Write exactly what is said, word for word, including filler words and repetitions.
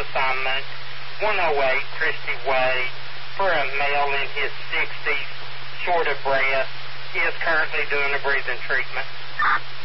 assignment, one oh eight Christie Way, for a male in his sixties, short of breath, is currently doing a breathing treatment.